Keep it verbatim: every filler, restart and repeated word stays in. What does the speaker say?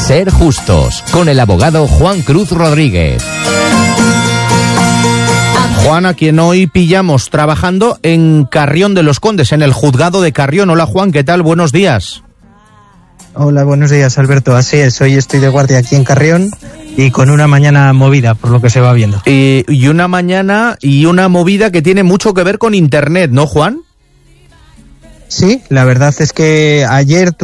Ser Justos, con el abogado Juan Cruz Rodríguez. Juan, a quien hoy pillamos trabajando en Carrión de los Condes, en el juzgado de Carrión. Hola Juan, ¿qué tal? Buenos días. Hola, buenos días Alberto, así es, hoy estoy de guardia aquí en Carrión y con una mañana movida, por lo que se va viendo. Y, y una mañana y una movida que tiene mucho que ver con internet, ¿no, Juan? Sí, la verdad es que ayer